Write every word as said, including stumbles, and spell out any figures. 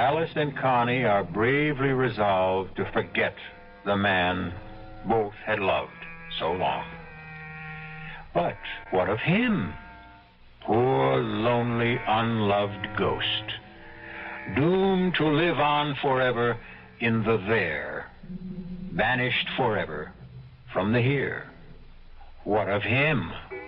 Alice and Connie are bravely resolved to forget the man both had loved so long. But what of him? Poor, lonely, unloved ghost, doomed to live on forever in the there, banished forever from the here. What of him?